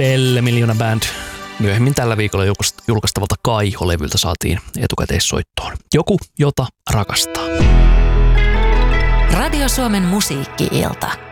Elle Miljoona Band. Myöhemmin tällä viikolla julkaistavalta Kaiho-levyltä saatiin etukäteissoittoon Joku, jota rakastaa. Radio Suomen musiikki-ilta.